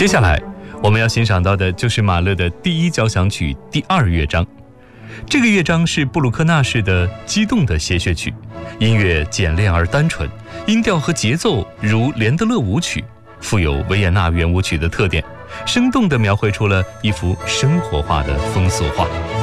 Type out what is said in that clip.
接下来我们要欣赏到的就是马勒的第一交响曲第2乐章。这个乐章是布鲁克纳式的激动的协谑曲，音乐简练而单纯，音调和节奏如连德勒舞曲，富有维也纳圆舞曲的特点，生动地描绘出了一幅生活化的风俗画。